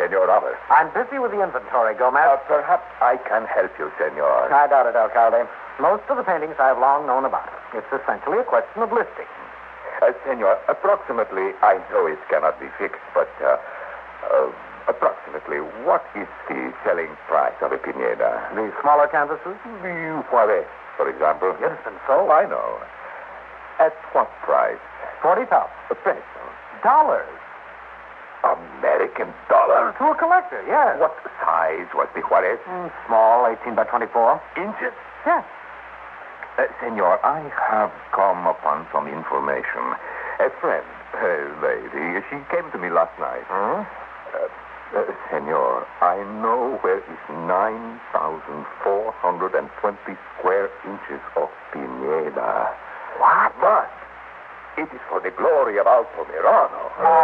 Senor Ramos. I'm busy with the inventory, Gomez. Perhaps I can help you, Senor. I doubt it, Alcalde. Most of the paintings I've long known about. It's essentially a question of listing. Senor, approximately, I know it cannot be fixed, but approximately, what is the selling price of a Pineda? The smaller canvases? The Juarez, for example. Yes, and so? I know. At what price? 40,000. Pesos. Dollars. American dollars? To a collector, yes. What size was the Juarez? Small, 18 by 24. Inches? Yes. Senor, I have come upon some information. A friend, a lady, she came to me last night. Senor, I know where is 9,420 square inches of Pineda. What? But it is for the glory of Alto Mirano.